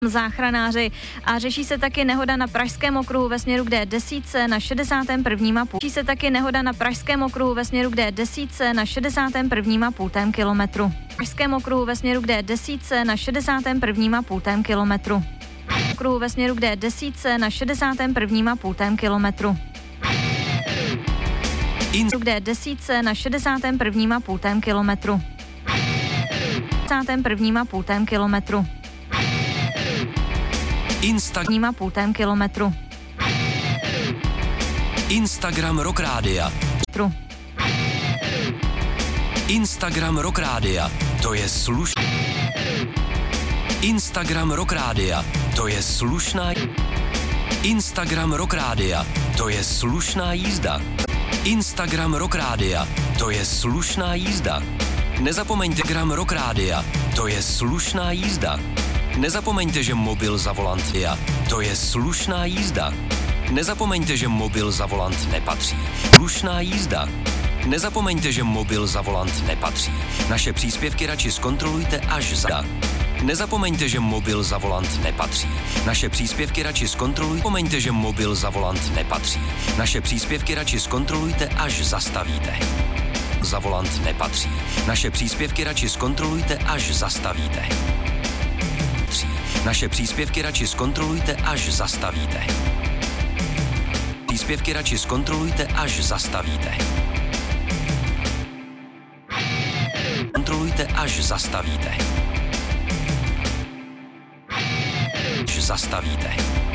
záchranáři a řeší se taky nehoda na Pražském okruhu ve směru k D10 na 61,5. Řeší se taky nehoda na Pražském okruhu ve směru k D10 na 61,5 kilometru. Pražském okruhu ve směru k D10 na 61,5 kilometru. Okruhu ve směru k D10 na 61,5 kilometru. K D10 na 61,5 kilometru. 61,5 kilometru. Instagram kilometru. Instagram Rock Rádia. Instagram Rock Rádia. To je slušná. Instagram Rock Rádia. To je slušná. Instagram Rock Rádia. To je slušná jízda. Instagram Rock Rádia. To je slušná jízda. Nezapomeňte Instagram Rock Rádia. To je slušná jízda. Nezapomeňte, že mobil za volant je. To je slušná jízda. Nezapomeňte, že mobil za volant nepatří. Slušná jízda. Nezapomeňte, že mobil za volant nepatří. Naše příspěvky radši zkontrolujte až za. Nezapomeňte, že mobil za volant nepatří. Naše příspěvky radši zkontrolujte. Nezapomeňte, že mobil za volant nepatří. Naše příspěvky radši zkontrolujte, až zastavíte. Za volant nepatří. Naše příspěvky radši zkontrolujte, až zastavíte. Naše příspěvky radši zkontrolujte, až zastavíte. Příspěvky radši zkontrolujte, až zastavíte. Kontrolujte, až zastavíte. Až zastavíte.